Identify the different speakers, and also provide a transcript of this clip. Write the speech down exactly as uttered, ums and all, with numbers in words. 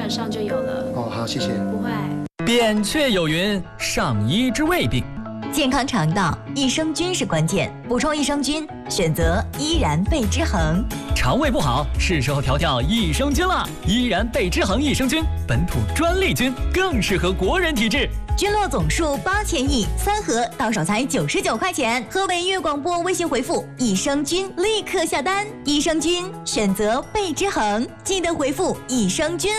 Speaker 1: 上就有了。
Speaker 2: 哦，好，谢谢。
Speaker 1: 不会。
Speaker 3: 扁鹊有云：上医之未病。
Speaker 4: 健康肠道，益生菌是关键。补充益生菌，选择依然贝之恒。
Speaker 3: 肠胃不好，是时候调调益生菌了。依然贝之恒益生菌，本土专利菌，更适合国人体质。
Speaker 4: 菌落总数八千亿，三盒到手才九十九块钱。河北音乐广播微信回复益生菌，立刻下单。益生菌选择贝之恒，记得回复益生菌。